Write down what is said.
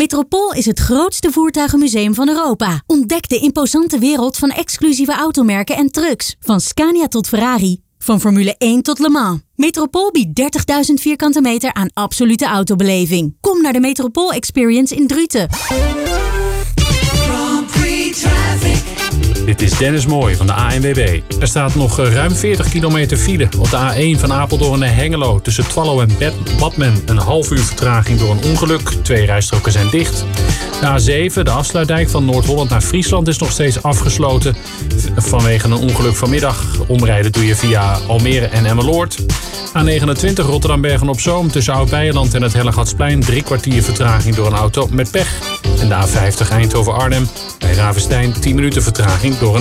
Metropool is het grootste voertuigenmuseum van Europa. Ontdek de imposante wereld van exclusieve automerken en trucks. Van Scania tot Ferrari. Van Formule 1 tot Le Mans. Metropool biedt 30.000 vierkante meter aan absolute autobeleving. Kom naar de Metropool Experience in Druten. Dit is Dennis Mooij van de ANWB. Er staat nog ruim 40 kilometer file op de A1 van Apeldoorn naar Hengelo. Tussen Twallo en Badmen een half uur vertraging door een ongeluk. 2 rijstroken zijn dicht. De A7, de afsluitdijk van Noord-Holland naar Friesland, is nog steeds afgesloten. Vanwege een ongeluk vanmiddag. Omrijden doe je via Almere en Emmeloord. A29 Rotterdam-Bergen-op-Zoom tussen Oud-Beijerland en het Hellegatsplein. 3 kwartier vertraging door een auto met pech. En de A50 Eindhoven-Arnhem bij Ravenstein 10 minuten vertraging door een